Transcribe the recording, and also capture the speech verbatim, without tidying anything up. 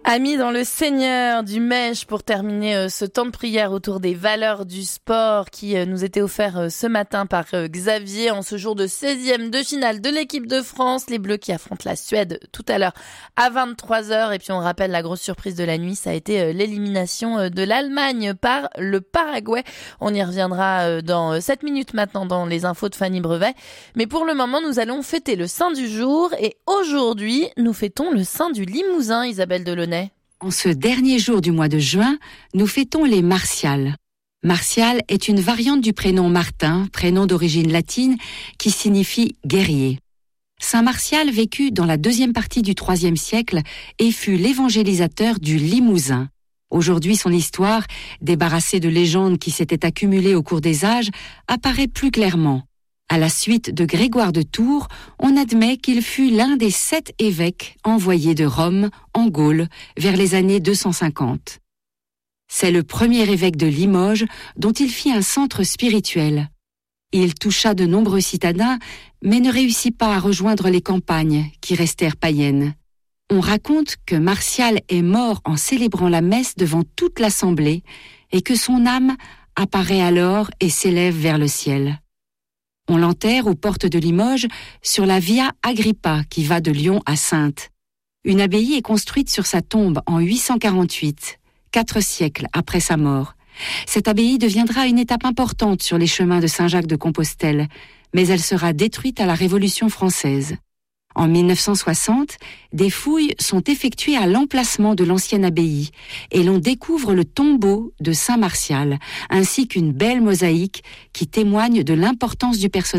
Amis dans le Seigneur du Mèche pour terminer euh, ce temps de prière autour des valeurs du sport qui euh, nous était offert euh, ce matin par euh, Xavier en ce jour de seizième de finale de l'équipe de France. Les Bleus qui affrontent la Suède tout à l'heure à vingt-trois heures. Et puis on rappelle la grosse surprise de la nuit, ça a été euh, l'élimination euh, de l'Allemagne par le Paraguay. On y reviendra euh, dans euh, sept minutes maintenant dans les infos de Fanny Brevet. Mais pour le moment, nous allons fêter le saint du jour et aujourd'hui, nous fêtons le saint du Limousin, Isabelle Delaunay. En ce dernier jour du mois de juin, nous fêtons les Martials. Martial est une variante du prénom Martin, prénom d'origine latine, qui signifie guerrier. Saint Martial vécut dans la deuxième partie du troisième siècle et fut l'évangélisateur du Limousin. Aujourd'hui, son histoire, débarrassée de légendes qui s'étaient accumulées au cours des âges, apparaît plus clairement. À la suite de Grégoire de Tours, on admet qu'il fut l'un des sept évêques envoyés de Rome, en Gaule, vers les années deux cent cinquante. C'est le premier évêque de Limoges dont il fit un centre spirituel. Il toucha de nombreux citadins, mais ne réussit pas à rejoindre les campagnes, qui restèrent païennes. On raconte que Martial est mort en célébrant la messe devant toute l'assemblée, et que son âme apparaît alors et s'élève vers le ciel. On l'enterre aux portes de Limoges sur la Via Agrippa qui va de Lyon à Saintes. Une abbaye est construite sur sa tombe en huit cent quarante-huit, quatre siècles après sa mort. Cette abbaye deviendra une étape importante sur les chemins de Saint-Jacques de Compostelle, mais elle sera détruite à la Révolution française. En mille neuf cent soixante, des fouilles sont effectuées à l'emplacement de l'ancienne abbaye et l'on découvre le tombeau de Saint Martial, ainsi qu'une belle mosaïque qui témoigne de l'importance du personnage.